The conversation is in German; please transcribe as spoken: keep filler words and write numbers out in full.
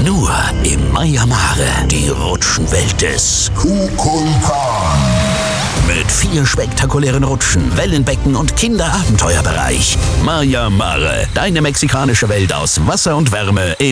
Nur im Maya Mare, die Rutschenwelt des Kukulkan. Mit vier spektakulären Rutschen, Wellenbecken und Kinderabenteuerbereich. Maya Mare, deine mexikanische Welt aus Wasser und Wärme im